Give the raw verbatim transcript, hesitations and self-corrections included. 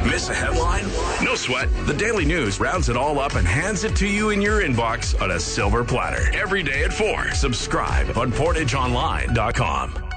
Miss a headline? No sweat. The Daily News rounds it all up and hands it to you in your inbox on a silver platter. Every day at four. Subscribe on portage online dot com.